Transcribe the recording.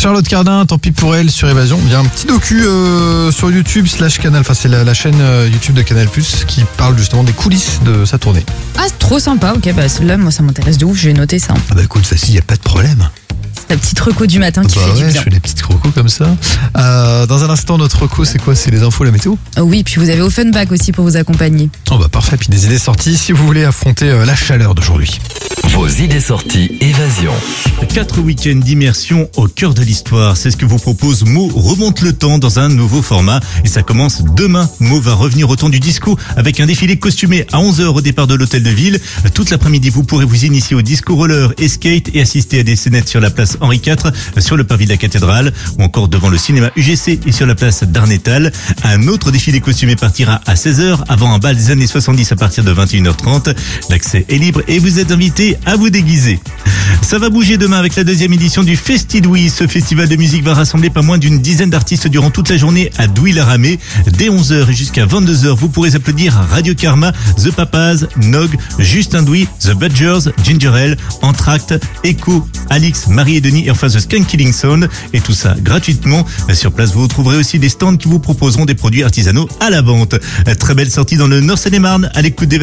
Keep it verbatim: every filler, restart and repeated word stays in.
Charlotte Cardin, tant pis pour elle, sur Évasion. Il y a un petit docu euh, sur YouTube slash Canal, enfin c'est la, la chaîne euh, YouTube de Canal plus, qui parle justement des coulisses de sa tournée. Ah, c'est trop sympa, ok, bah là, moi ça m'intéresse de ouf, je vais noter ça. Ah bah écoute, facile, il n'y a pas de problème. C'est ta petite reco du matin qui bah fait ouais, du bien. Je fais des petites crocos comme ça. Euh, dans un instant, notre reco, c'est quoi? C'est les infos, la météo? Oh oui, puis vous avez Offenbach aussi pour vous accompagner. Oh bah parfait, puis des idées sorties si vous voulez affronter euh, la chaleur d'aujourd'hui. Vos idées sorties Évasion. Quatre week-ends d'immersion au cœur de l'histoire. C'est ce que vous propose Mo Remonte le temps dans un nouveau format. Et ça commence demain. Mo va revenir au temps du disco avec un défilé costumé à onze heures au départ de l'hôtel de ville. Toute l'après-midi, vous pourrez vous initier au disco roller et skate et assister à des scénettes sur la place Henri quatre, sur le parvis de la cathédrale ou encore devant le cinéma U G C et sur la place d'Arnétal. Un autre défilé costumé partira à seize heures avant un bal des années soixante-dix à partir de vingt et une heures trente. L'accès est libre et vous êtes invités à vous déguiser. Ça va bouger demain avec la deuxième édition du Festidouis. Ce festival de musique va rassembler pas moins d'une dizaine d'artistes durant toute la journée à Douai-la-Ramée. Dès onze heures et jusqu'à vingt-deux heures, vous pourrez applaudir Radio Karma, The Papas, Nog, Justin Douai, The Badgers, Ginger Ale, Entracte, Echo, Alix, Marie et Denis et enfin The Skunk Killing Sound. Et tout ça gratuitement. Sur place, vous retrouverez aussi des stands qui vous proposeront des produits artisanaux à la vente. Très belle sortie dans le Nord Seine-et-Marne à l'écoute des